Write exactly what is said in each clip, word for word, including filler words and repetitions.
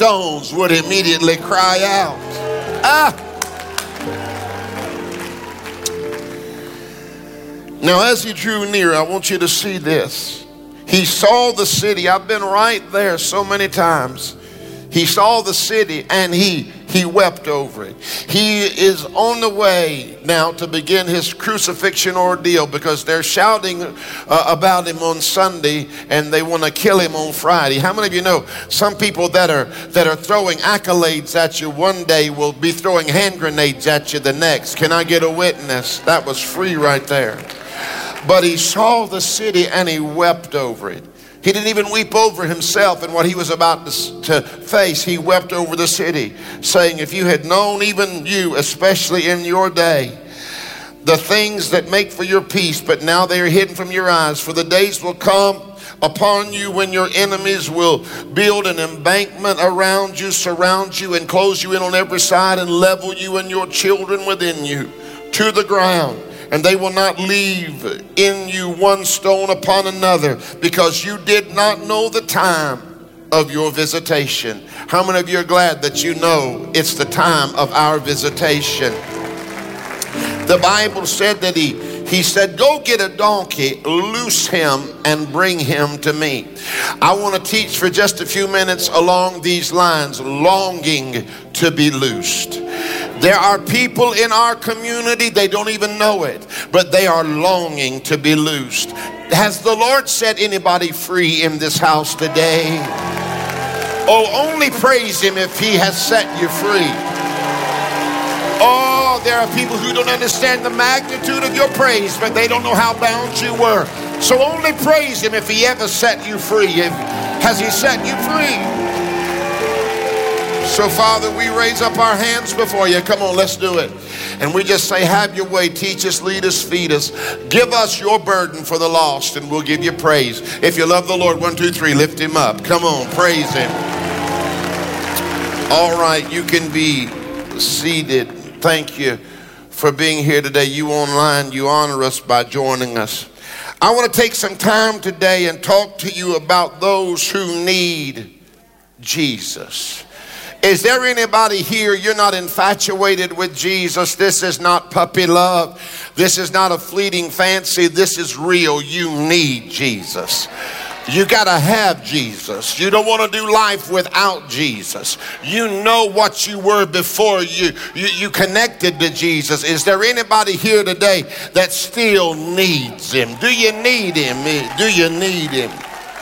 stones would immediately cry out. Ah! Now, as he drew near, I want you to see this. He saw the city. I've been right there so many times. He saw the city and he he wept over it. He is on the way now to begin his crucifixion ordeal because they're shouting uh, about him on Sunday and they want to kill him on Friday. How many of you know some people that are that are throwing accolades at you one day will be throwing hand grenades at you the next? Can I get a witness? That was free right there. But he saw the city and he wept over it. He didn't even weep over himself and what he was about to, to face. He wept over the city, saying, if you had known, even you, especially in your day, the things that make for your peace, but now they are hidden from your eyes. For the days will come upon you when your enemies will build an embankment around you, surround you, and close you in on every side, and level you and your children within you to the ground. And they will not leave in you one stone upon another, because you did not know the time of your visitation. How many of you are glad that you know it's the time of our visitation? The Bible said that he, he said, go get a donkey, loose him, and bring him to me. I want to teach for just a few minutes along these lines, longing to be loosed. There are people in our community, they don't even know it, but they are longing to be loosed. Has the Lord set anybody free in this house today? Oh, only praise him if he has set you free. Oh, there are people who don't understand the magnitude of your praise, but they don't know how bound you were. So only praise him if he ever set you free. If, has he set you free? So, Father, we raise up our hands before you. Come on, let's do it. And we just say, have your way. Teach us, lead us, feed us. Give us your burden for the lost, and we'll give you praise. If you love the Lord, one, two, three, lift him up. Come on, praise him. All right, you can be seated. Thank you for being here today. You online, you honor us by joining us. I want to take some time today and talk to you about those who need Jesus. Is there anybody here, you're not infatuated with Jesus? This is not puppy love. This is not a fleeting fancy. This is real. You need Jesus. You got to have Jesus. You don't want to do life without Jesus. You know what you were before you, you, you connected to Jesus. Is there anybody here today that still needs him? Do you need him? Do you need him?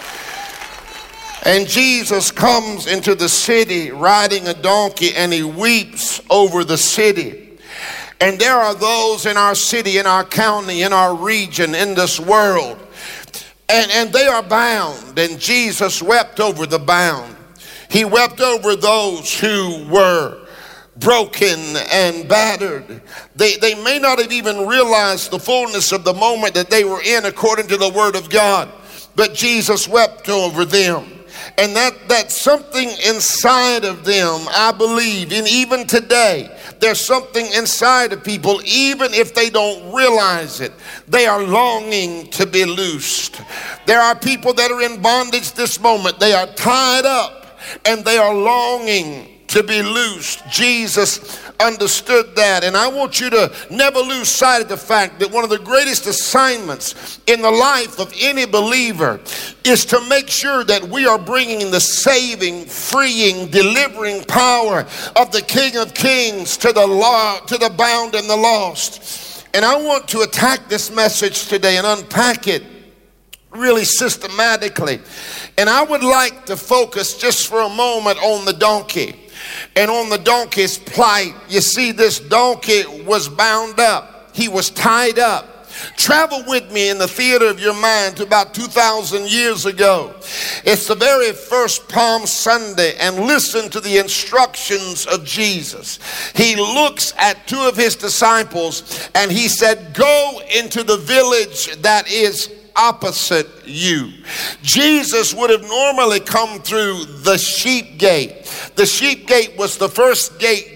And Jesus comes into the city riding a donkey, and he weeps over the city. And there are those in our city, in our county, in our region, in this world, and, and they are bound. And Jesus wept over the bound. He wept over those who were broken and battered. They, they may not have even realized the fullness of the moment that they were in according to the word of God, but Jesus wept over them. And that, that's something inside of them, I believe, and even today, there's something inside of people, even if they don't realize it. They are longing to be loosed. There are people that are in bondage this moment. They are tied up and they are longing to be loosed. Jesus understood that. And I want you to never lose sight of the fact that one of the greatest assignments in the life of any believer is to make sure that we are bringing the saving, freeing, delivering power of the King of Kings to the law, to the bound and the lost. And I want to attack this message today and unpack it really systematically. And I would like to focus just for a moment on the donkey and on the donkey's plight. You see, this donkey was bound up. He was tied up. Travel with me in the theater of your mind to about two thousand years ago. It's the very first Palm Sunday, and listen to the instructions of Jesus. He looks at two of his disciples and he said, go into the village that is opposite you. Jesus would have normally come through the sheep gate. The sheep gate was the first gate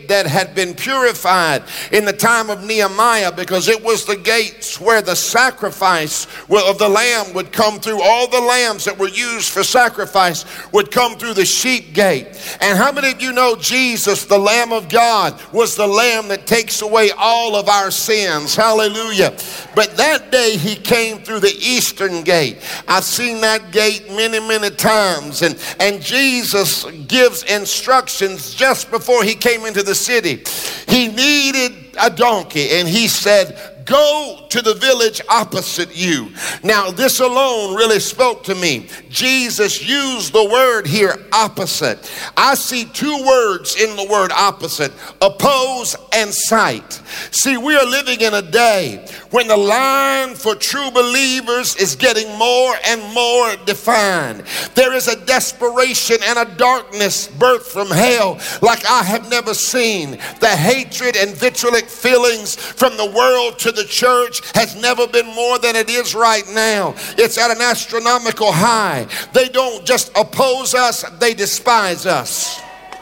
gate that had been purified in the time of Nehemiah, because it was the gates where the sacrifice of the lamb would come through. All the lambs that were used for sacrifice would come through the sheep gate. And how many of you know Jesus, the Lamb of God, was the lamb that takes away all of our sins? Hallelujah. But that day he came through the eastern gate. I've seen that gate many, many times. And, and Jesus gives instructions just before he came into the city. He needed a donkey, and he said, go to the village opposite you. Now, this alone really spoke to me. Jesus used the word here, opposite. I see two words in the word opposite: oppose and sight. See, we are living in a day when the line for true believers is getting more and more defined. There is a desperation and a darkness birthed from hell like I have never seen. The hatred and vitriolic feelings from the world to the church has never been more than it is right now. It's at an astronomical high. They don't just oppose us, they despise us.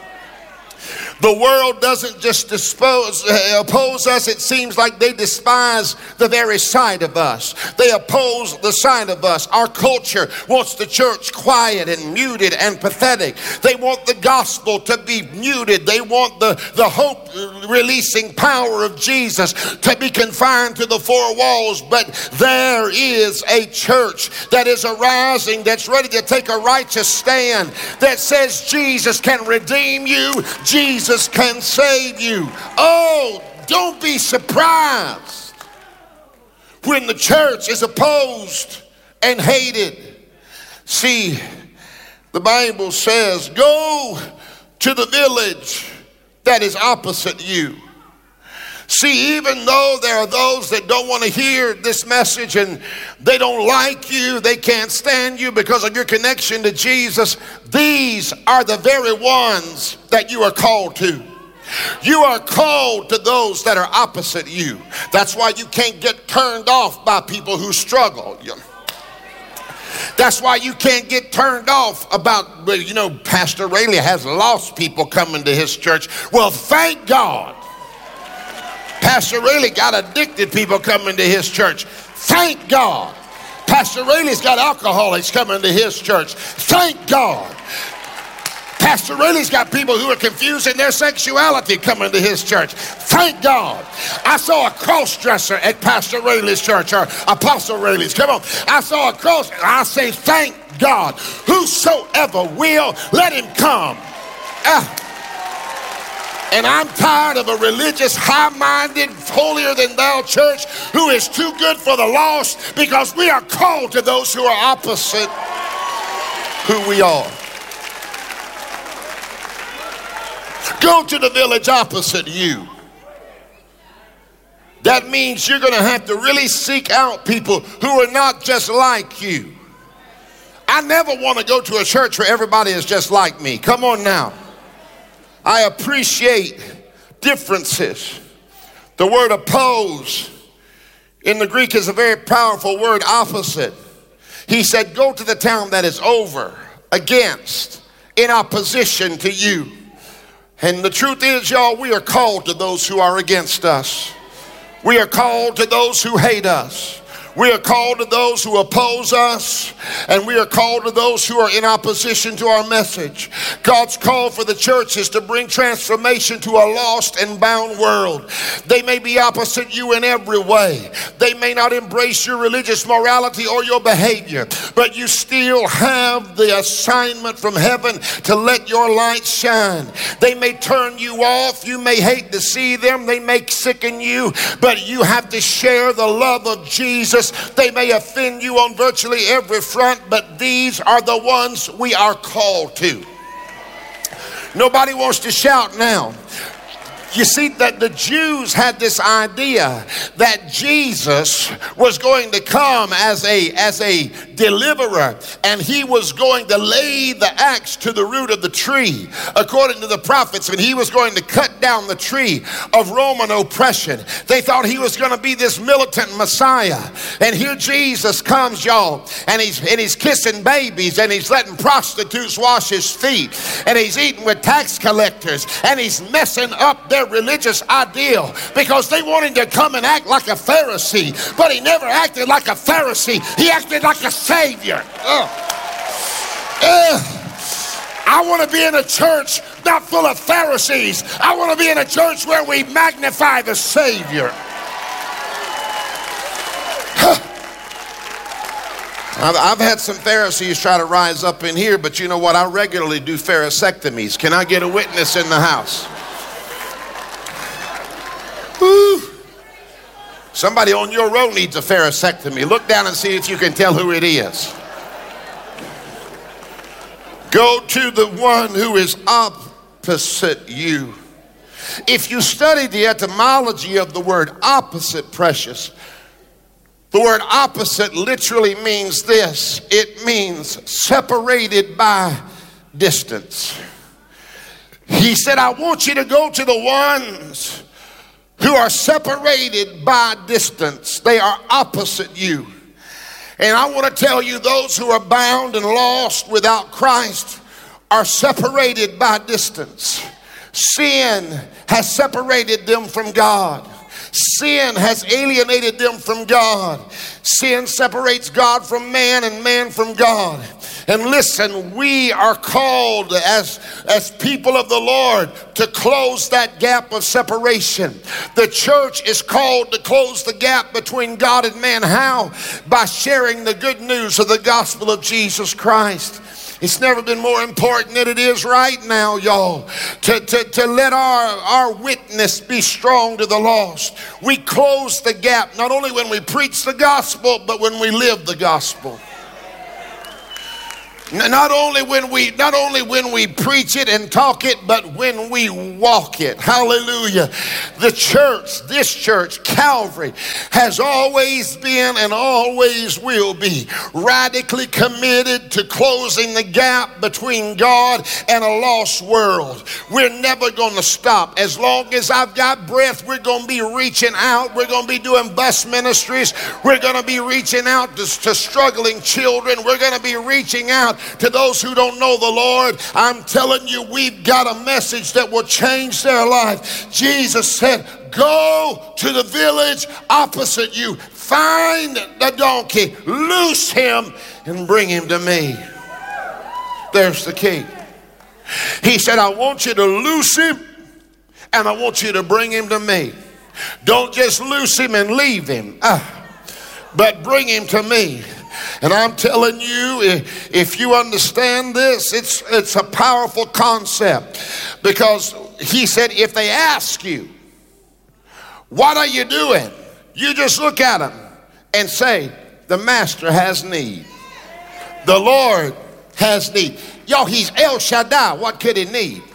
The world doesn't just dispose, uh, oppose us. It seems like they despise the very sight of us. They oppose the sight of us. Our culture wants the church quiet and muted and pathetic. They want the gospel to be muted. They want the, the hope-releasing power of Jesus to be confined to the four walls. But there is a church that is arising, that's ready to take a righteous stand, that says Jesus can redeem you. Jesus can save you. Oh, don't be surprised when the church is opposed and hated. See, the Bible says, go to the village that is opposite you. See, even though there are those that don't want to hear this message and they don't like you, they can't stand you because of your connection to Jesus, these are the very ones that you are called to. You are called to those that are opposite you. That's why you can't get turned off by people who struggle. That's why you can't get turned off about, you know, Pastor Rayleigh has lost people coming to his church. Well, thank God. Pastor Rayleigh got addicted people coming to his church. Thank God. Pastor Rayleigh's got alcoholics coming to his church. Thank God. Pastor Rayleigh's got people who are confused in their sexuality coming to his church. Thank God. I saw a cross-dresser at Pastor Rayleigh's church, or Apostle Rayleigh's. Come on. I saw a cross. I say thank God. Whosoever will, let him come. Ah. And I'm tired of a religious, high-minded, holier-than-thou church who is too good for the lost, because we are called to those who are opposite who we are. Go to the village opposite you. That means you're going to have to really seek out people who are not just like you. I never want to go to a church where everybody is just like me. Come on now. I appreciate differences. The word oppose in the Greek is a very powerful word, opposite. He said, go to the town that is over, against, in opposition to you. And the truth is, y'all, we are called to those who are against us. We are called to those who hate us. We are called to those who oppose us, and we are called to those who are in opposition to our message. God's call for the church is to bring transformation to a lost and bound world. They may be opposite you in every way. They may not embrace your religious morality or your behavior, but you still have the assignment from heaven to let your light shine. They may turn you off. You may hate to see them. They may sicken you, but you have to share the love of Jesus. They may offend you on virtually every front, but these are the ones we are called to. Nobody wants to shout now. You see that the Jews had this idea that Jesus was going to come as a, as a deliverer, and he was going to lay the axe to the root of the tree, according to the prophets, and he was going to cut down the tree of Roman oppression. They thought he was going to be this militant Messiah. And here Jesus comes, y'all, and he's, and he's kissing babies, and he's letting prostitutes wash his feet, and he's eating with tax collectors, and he's messing up their religious ideal because they wanted to come and act like a Pharisee, but he never acted like a Pharisee. He acted like a Savior. Ugh. Ugh. I want to be in a church not full of Pharisees. I want to be in a church where we magnify the Savior. I've, I've had some Pharisees try to rise up in here, but you know what? I regularly do pharisectomies. Can I get a witness in the house? Woo. Somebody on your row needs a pharisectomy. Look down and see if you can tell who it is. Go to the one who is opposite you. If you study the etymology of the word opposite, precious, the word opposite literally means this. It means separated by distance. He said, I want you to go to the ones who are separated by distance. They are opposite you. And I want to tell you, those who are bound and lost without Christ are separated by distance. Sin has separated them from God. Sin has alienated them from God. Sin separates God from man and man from God. And listen, we are called as, as people of the Lord to close that gap of separation. The church is called to close the gap between God and man. How? By sharing the good news of the gospel of Jesus Christ. It's never been more important than it is right now, y'all, to, to, to let our, our witness be strong to the lost. We close the gap not only when we preach the gospel, but when we live the gospel. Not only when we not only when we preach it and talk it, but when we walk it. Hallelujah. The church, this church, Calvary, has always been and always will be radically committed to closing the gap between God and a lost world. We're never going to stop. As long as I've got breath, we're going to be reaching out. We're going to be doing bus ministries. We're going to be reaching out to, to struggling children. We're going to be reaching out to those who don't know the Lord. I'm telling you, we've got a message that will change their life. Jesus said, go to the village opposite you, find the donkey, loose him, and bring him to me. There's the key. He said, I want you to loose him, and I want you to bring him to me. Don't just loose him and leave him, ah, but bring him to me. And I'm telling you, if you understand this, it's, it's a powerful concept. Because he said, if they ask you, what are you doing? You just look at them and say, the master has need. The Lord has need. Yo, he's El Shaddai. What could he need?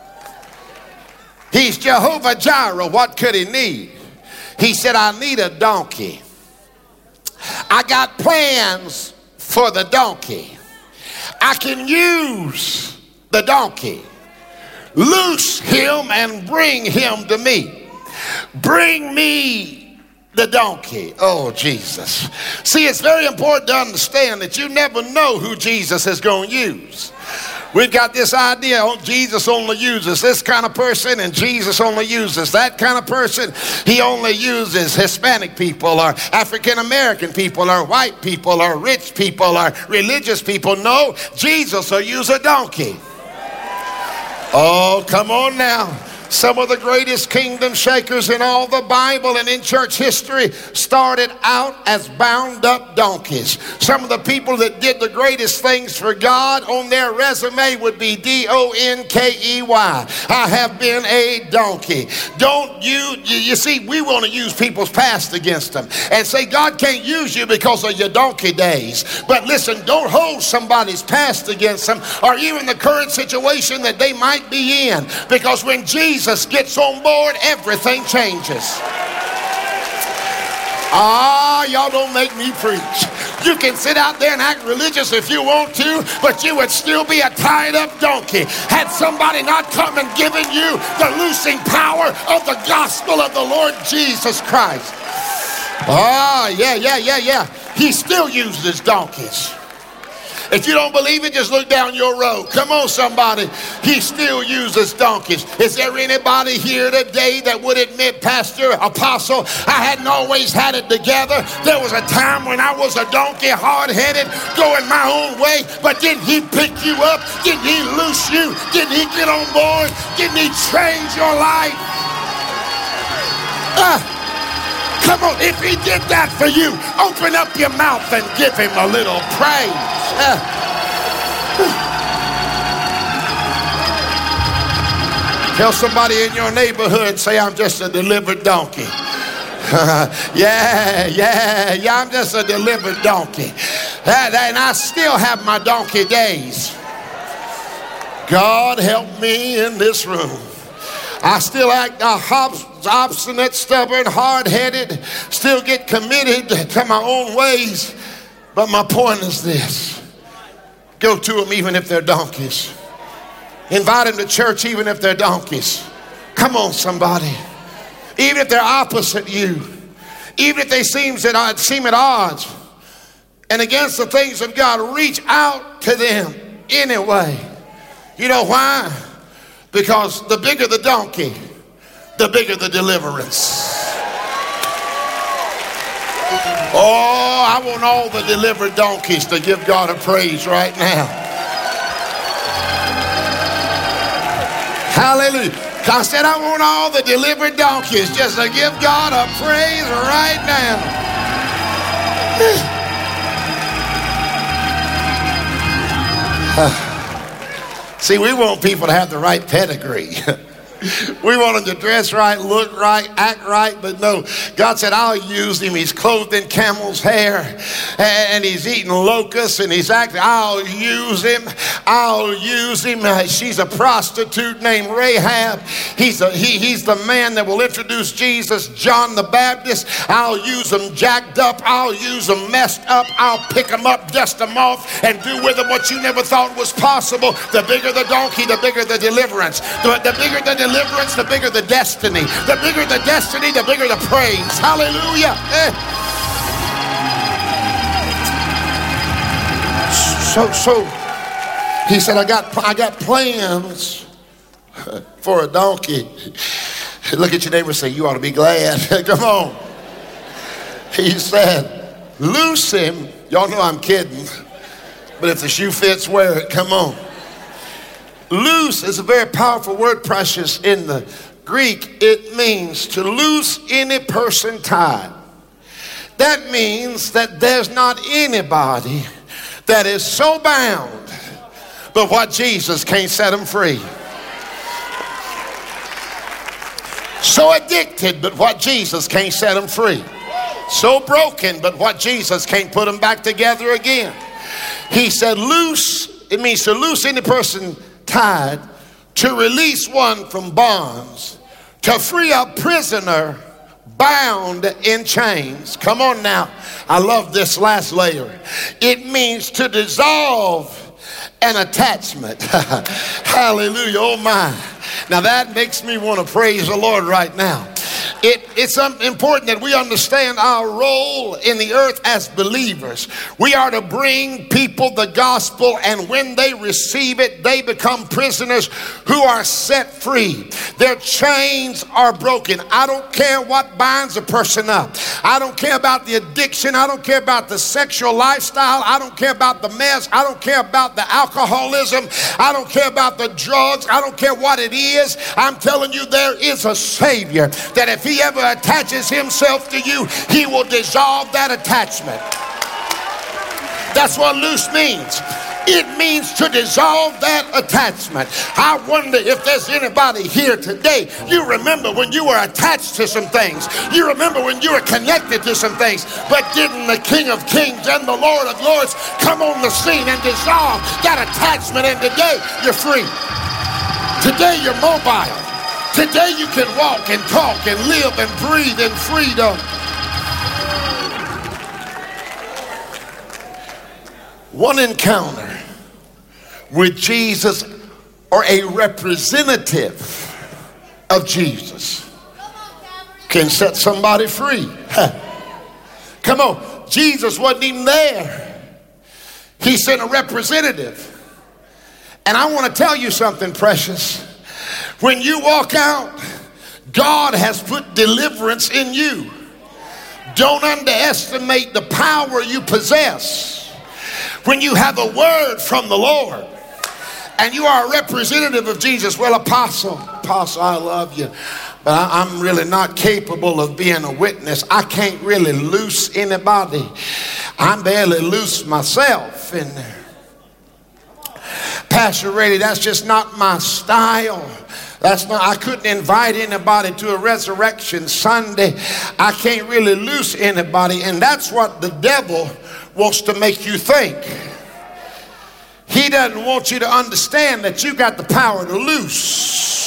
He's Jehovah Jireh. What could he need? He said, I need a donkey. I got plans for the donkey. I can use the donkey. Loose him and bring him to me. Bring me the donkey. Oh, Jesus. See, it's very important to understand that you never know who Jesus is going to use. We've got this idea, oh, Jesus only uses this kind of person, and Jesus only uses that kind of person. He only uses Hispanic people or African American people or white people or rich people or religious people. No, Jesus will use a donkey. Oh, come on now. Some of the greatest kingdom shakers in all the Bible and in church history started out as bound up donkeys. Some of the people that did the greatest things for God on their resume would be D O N K E Y. I have been a donkey. Don't you, you, you see, we want to use people's past against them and say God can't use you because of your donkey days. But listen, don't hold somebody's past against them or even the current situation that they might be in. Because when Jesus Jesus gets on board, everything changes. Ah, y'all don't make me preach. You can sit out there and act religious if you want to, but you would still be a tied up donkey had somebody not come and given you the loosing power of the gospel of the Lord Jesus Christ. Ah, yeah, yeah, yeah, yeah. He still uses donkeys. If you don't believe it, just look down your road. Come on, somebody. He still uses donkeys. Is there anybody here today that would admit, Pastor, Apostle, I hadn't always had it together? There was a time when I was a donkey, hard-headed, going my own way, but didn't he pick you up? Didn't he loose you? Didn't he get on board? Didn't he change your life? Uh, come on, if he did that for you, open up your mouth and give him a little praise. Uh, Tell somebody in your neighborhood, say, I'm just a delivered donkey. yeah, yeah, yeah, I'm just a delivered donkey. And, and I still have my donkey days. God help me in this room. I still act uh, obstinate, stubborn, hard-headed, still get committed to my own ways. But my point is this. Go to them even if they're donkeys. Invite them to church even if they're donkeys. Come on, somebody. Even if they're opposite you. Even if they seem at, seem at odds and against the things of God, reach out to them anyway. You know why? Because the bigger the donkey, the bigger the deliverance. Oh, I want all the delivered donkeys to give God a praise right now. Hallelujah. I said I want all the delivered donkeys just to give God a praise right now. See, we want people to have the right pedigree. We want him to dress right, look right, act right, but no. God said, I'll use him. He's clothed in camel's hair, and he's eating locusts, and he's acting. I'll use him. I'll use him. Uh, she's a prostitute named Rahab. He's, a, he, he's the man that will introduce Jesus, John the Baptist. I'll use him jacked up. I'll use him messed up. I'll pick him up, dust him off, and do with him what you never thought was possible. The bigger the donkey, the bigger the deliverance. The, the bigger the deliverance. Deliverance, the bigger the destiny. The bigger the destiny, the bigger the praise. Hallelujah. Eh. So, so he said, I got, I got plans for a donkey. Look at your neighbor and say, you ought to be glad. Come on. He said, loose him. Y'all know I'm kidding. But if the shoe fits, wear it. Come on. Loose is a very powerful word, precious. In the Greek, it means to loose any person tied. That means that there's not anybody that is so bound, but what Jesus can't set them free. So addicted, but what Jesus can't set them free. So broken, but what Jesus can't put them back together again. He said loose, it means to loose any person tied, to release one from bonds, to free a prisoner bound in chains. Come on now. I love this last layer. It means to dissolve an attachment. Hallelujah. Oh my. Now that makes me want to praise the Lord right now. It, it's important that we understand our role in the earth as believers. We are to bring people the gospel, and when they receive it, they become prisoners who are set free. Their chains are broken. I don't care what binds a person up. I don't care about the addiction. I don't care about the sexual lifestyle. I don't care about the mess. I don't care about the alcoholism. I don't care about the drugs. I don't care what it is. I'm telling you, there is a Savior that if he ever attaches himself to you, he will dissolve that attachment. That's what loose means. It means to dissolve that attachment. I wonder if there's anybody here today. You remember when you were attached to some things. You remember when you were connected to some things. But didn't the King of Kings and the Lord of Lords come on the scene and dissolve that attachment? And today you're free. Today you're mobile. Today you can walk and talk and live and breathe in freedom. One encounter with Jesus, or a representative of Jesus, can set somebody free. Come on, Jesus wasn't even there. He sent a representative. And I want to tell you something, precious. When you walk out, God has put deliverance in you. Don't underestimate the power you possess. When you have a word from the Lord and you are a representative of Jesus, well, apostle, apostle, I love you, but I, I'm really not capable of being a witness. I can't really loose anybody. I'm barely loose myself. And Pastor Rady, that's just not my style. That's not, I couldn't invite anybody to a resurrection Sunday. I can't really loose anybody. And that's what the devil wants to make you think. He doesn't want you to understand that you got the power to loose.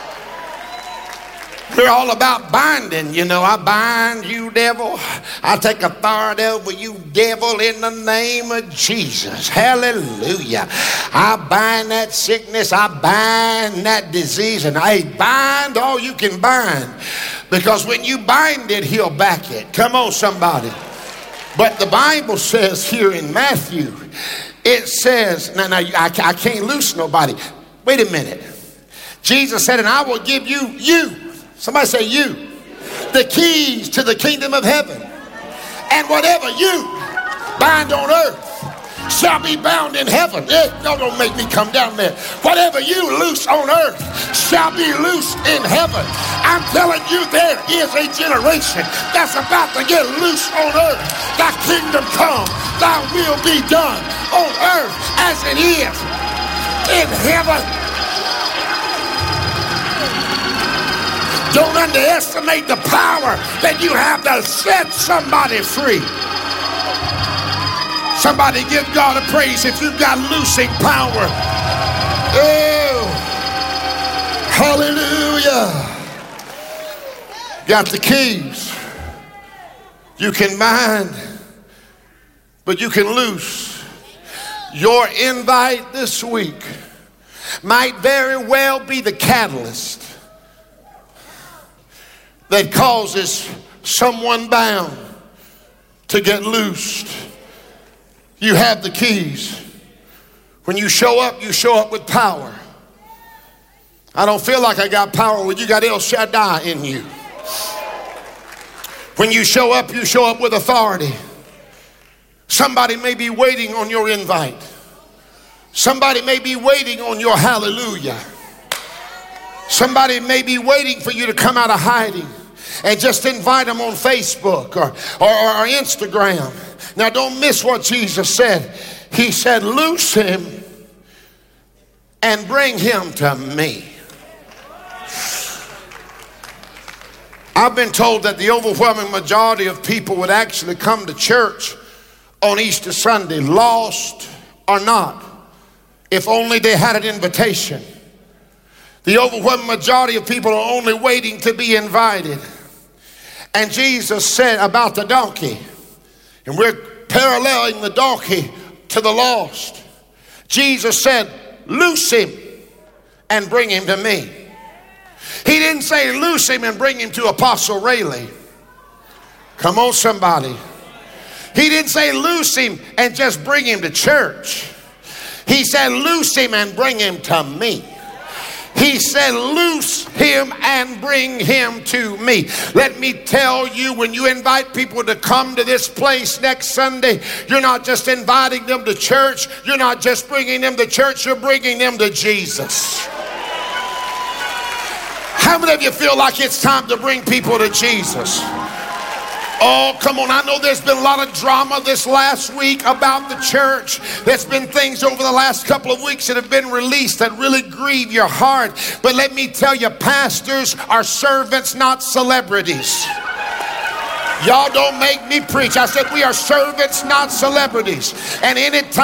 We're all about binding, you know. I bind you, devil. I take authority over you, devil, in the name of Jesus. Hallelujah. I bind that sickness. I bind that disease. And I bind all you can bind. Because when you bind it, he'll back it. Come on, somebody. But the Bible says here in Matthew, it says, now, now I, I can't loose nobody. Wait a minute. Jesus said, and I will give you, you. Somebody say you. The keys to the kingdom of heaven. And whatever you bind on earth shall be bound in heaven. Hey, y'all don't make me come down there. Whatever you loose on earth shall be loose in heaven. I'm telling you, there is a generation that's about to get loose on earth. Thy kingdom come, thy will be done on earth as it is in heaven. Don't underestimate the power that you have to set somebody free. Somebody give God a praise if you've got loosing power. Oh, hallelujah. Got the keys. You can bind, but you can loose. Your invite this week might very well be the catalyst that causes someone bound to get loosed. You have the keys. When you show up, you show up with power. I don't feel like I got power when you got El Shaddai in you. When you show up, you show up with authority. Somebody may be waiting on your invite. Somebody may be waiting on your hallelujah. Somebody may be waiting for you to come out of hiding and just invite them on Facebook or, or, or Instagram. Now don't miss what Jesus said. He said, loose him and bring him to me. I've been told that the overwhelming majority of people would actually come to church on Easter Sunday, lost or not, if only they had an invitation. The overwhelming majority of people are only waiting to be invited. And Jesus said about the donkey, and we're paralleling the donkey to the lost. Jesus said, loose him and bring him to me. He didn't say loose him and bring him to Apostle Rayleigh. Come on, somebody. He didn't say loose him and just bring him to church. He said loose him and bring him to me. He said, loose him and bring him to me. Let me tell you, when you invite people to come to this place next Sunday, you're not just inviting them to church. You're not just bringing them to church. You're bringing them to Jesus. How many of you feel like it's time to bring people to Jesus? Oh, come on. I know there's been a lot of drama this last week about the church. There's been things over the last couple of weeks that have been released that really grieve your heart. But let me tell you, pastors are servants, not celebrities. Y'all don't make me preach. I said we are servants, not celebrities. And anytime